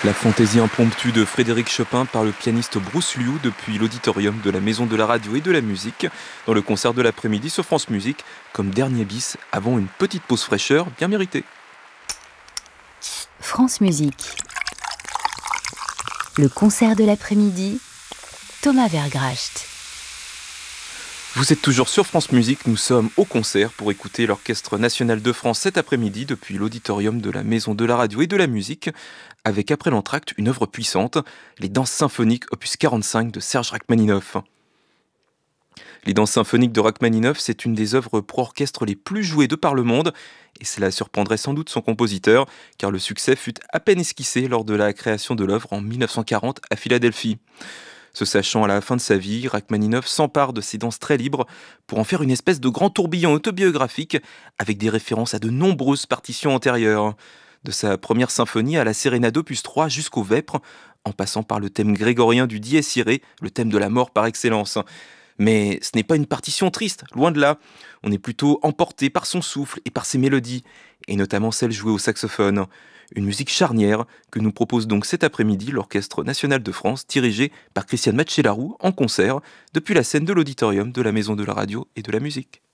La fantaisie impromptue de Frédéric Chopin par le pianiste Bruce Liu depuis l'auditorium de la Maison de la Radio et de la Musique dans le concert de l'après-midi sur France Musique comme dernier bis avant une petite pause fraîcheur bien méritée. France Musique. Le concert de l'après-midi, Thomas Vergracht. Vous êtes toujours sur France Musique, nous sommes au concert pour écouter l'Orchestre National de France cet après-midi depuis l'auditorium de la Maison de la Radio et de la Musique, avec après l'entracte une œuvre puissante, les Danses symphoniques opus 45 de Serge Rachmaninoff. Les Danses symphoniques de Rachmaninoff, c'est une des œuvres pour orchestre les plus jouées de par le monde, et cela surprendrait sans doute son compositeur, car le succès fut à peine esquissé lors de la création de l'œuvre en 1940 à Philadelphie. Se sachant à la fin de sa vie, Rachmaninoff s'empare de ces danses très libres pour en faire une espèce de grand tourbillon autobiographique avec des références à de nombreuses partitions antérieures. De sa première symphonie à la Sérénade opus 3 jusqu'au Vêpres, en passant par le thème grégorien du Dies Irae, le thème de la mort par excellence. Mais ce n'est pas une partition triste, loin de là. On est plutôt emporté par son souffle et par ses mélodies, et notamment celles jouées au saxophone. Une musique charnière que nous propose donc cet après-midi l'Orchestre National de France, dirigé par Christiane Matchelarou en concert depuis la scène de l'auditorium de la Maison de la Radio et de la Musique.